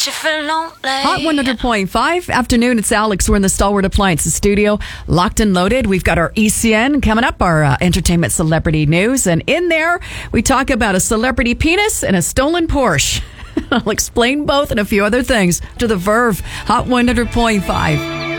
you feel lonely. Hot 100.5 afternoon. It's Alex. We're in the Stalwart Appliances studio, locked and loaded. We've got our ECN coming up, our entertainment celebrity news. And in there, we talk about a celebrity penis and a stolen Porsche. I'll explain both and a few other things to the Verve. Hot 100.5.